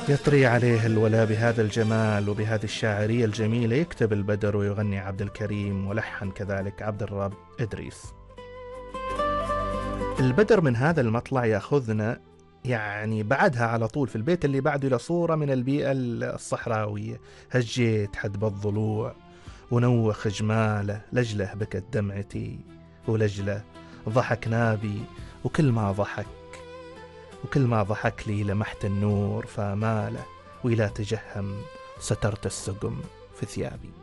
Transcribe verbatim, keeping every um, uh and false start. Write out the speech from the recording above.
يطري عليه الولا بهذا الجمال وبهذه الشاعرية الجميلة، يكتب البدر ويغني عبد الكريم، ولحن كذلك عبد الرب إدريس. البدر من هذا المطلع يأخذنا يعني بعدها على طول في البيت اللي بعده إلى صورة من البيئة الصحراوية. هجيت حدب الضلوع ونوخ جماله، لجله بكت دمعتي ولجله ضحك نابي، وكل ما ضحك وكل ما ضحك لي لمحت النور فماله، وإلى تجهم سترت السقم في ثيابي.